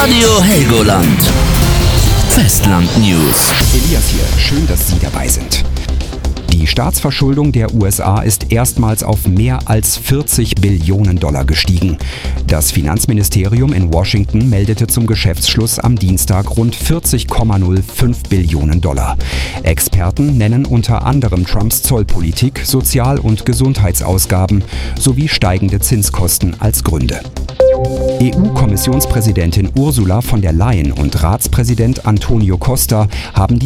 Radio Helgoland. Festland News. Elias hier, schön, dass Sie dabei sind. Die Staatsverschuldung der USA ist erstmals auf mehr als 40 Billionen Dollar gestiegen. Das Finanzministerium in Washington meldete zum Geschäftsschluss am Dienstag rund 40,05 Billionen Dollar. Experten nennen unter anderem Trumps Zollpolitik, Sozial- und Gesundheitsausgaben sowie steigende Zinskosten als Gründe. EU-Kommissionspräsidentin Ursula von der Leyen und Ratspräsident Antonio Costa haben